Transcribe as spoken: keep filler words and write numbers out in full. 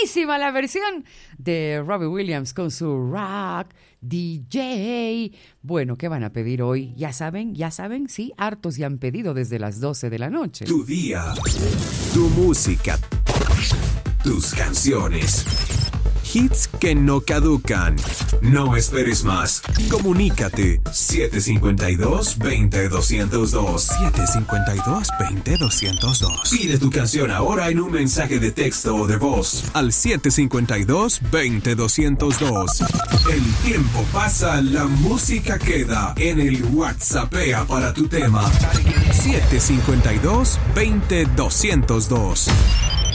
buenísima la versión de Robbie Williams con su Rock D J. Bueno, ¿qué van a pedir hoy? Ya saben, ya saben, sí, hartos ya han pedido desde las doce de la noche. Tu día, tu música, tus canciones. Hits que no caducan. No esperes más. Comunícate. siete cinco dos, veinte, doscientos dos. siete cinco dos, veinte, doscientos dos. Pide tu canción ahora en un mensaje de texto o de voz. Al siete cinco dos, veinte, doscientos dos. El tiempo pasa, la música queda. En el WhatsAppea para tu tema. siete cinco dos, veinte, doscientos dos.